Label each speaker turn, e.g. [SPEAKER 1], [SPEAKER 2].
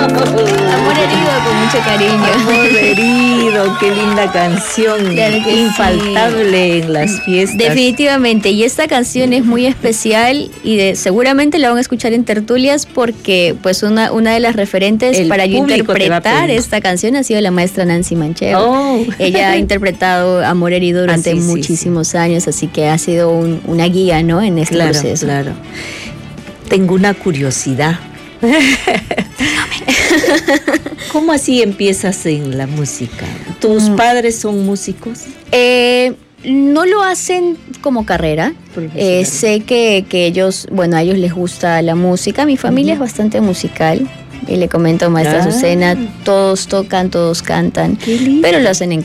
[SPEAKER 1] Amor herido con mucho cariño.
[SPEAKER 2] Amor herido, qué linda canción.
[SPEAKER 1] Claro que
[SPEAKER 2] infaltable en las fiestas.
[SPEAKER 1] Definitivamente, y esta canción es muy especial y seguramente la van a escuchar en tertulias porque pues una de las referentes para yo interpretar esta canción ha sido la maestra Nancy Manchego.
[SPEAKER 2] Oh.
[SPEAKER 1] Ella ha interpretado Amor herido durante muchísimos años, así que ha sido una guía, ¿no? En este proceso.
[SPEAKER 2] Claro. Tengo una curiosidad. ¿Cómo así empiezas en la música? ¿Tus padres son músicos?
[SPEAKER 1] No lo hacen como carrera. Sé que ellos, bueno, a ellos les gusta la música. Mi familia es bastante musical. Y le comento a maestra Azucena, todos tocan, todos cantan, pero lo hacen